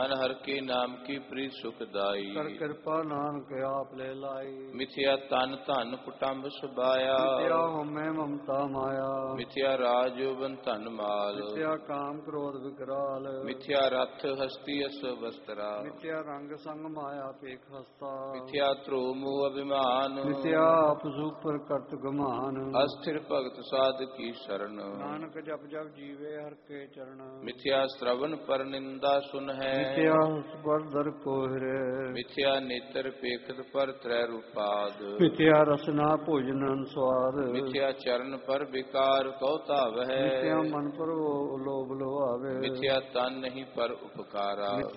ਮਨ ਹਰ ਕੇ ਨਾਮ ਕੀ ਪ੍ਰੀਤ ਸੁਖਦਾਈ। ਕਰ ਕਿਰਪਾ ਨਾਨਕ ਆਪ ਲੈ ਲਾਈ। ਮਿਥਿਆ ਤਨ ਧਨ ਕੁਟੰਬ ਸੁਭਾਇਆ। ਮਿਥਿਆ ਹਉਮੈ ਮਮਤਾ ਮਾਇਆ। ਮਿਥਿਆ ਰਾਜ ਯੋਬਨ ਧਨ ਮਾਲ। ਮਿਥਿਆ ਕਾਮ ਕ੍ਰੋਧ ਵਿਕਰਾਲ। ਮਿਥਿਆ ਰਥ ਹਸਤੀ ਅਸ ਵਸਤਰਾ। ਮਿਥਿਆ ਰੰਗ ਸੰਗ ਮਾਇਆ ਪੇਖ ਹਸਤਾ। ਮਿਥਿਆ ਧਰੋ ਮੋਹ ਅਭਿਮਾਨ। ਮਿਥਿਆ ਆਪਸੂ ਪਰ ਕਰਤ ਗਮਾਨ। ਅਸਥਿਰ ਭਗਤ ਸਾਧ ਕੀ ਸ਼ਰਨ। ਨਾਨਕ ਜਪ ਜਪ ਜੀਵੇ ਹਰ ਕੇ ਚਰਨ। ਮਿਥਿਆ ਸ਼੍ਰਵਨ ਪਰ ਨਿੰਦਾ ਸੁਨ ਹੈ। ਮਿਥਿਆ ਪਰ ਦਰ ਕੋਹਿਰੇ। ਮਿਥਿਆ ਨੇਤਰ ਪੇਖਤ ਪਰ ਤ੍ਰੈ ਰੂਪਾਦ। ਮਿਥਿਆ ਰਸਨਾ ਭੋਜਨ ਅਨੁਸਵਾਦ। ਮਿਥਿਆ ਚਰਨ ਪਰ ਵਿਕਾਰ ਕਉ ਧਾਵ ਹੈ। ਮਿਥਿਆ ਮਨ ਪਰ ਲੋਭ ਲੋਭਾਵੇ। ਮਿਥਿਆ ਤਨ ਨਹੀਂ ਪਰ ਉਪਕਾਰਾ।